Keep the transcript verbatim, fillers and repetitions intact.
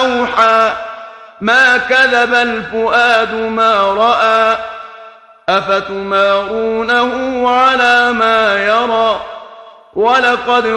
أوحى ما كذب الفؤاد ما رأى أفتمارونه على ما يرى ولقد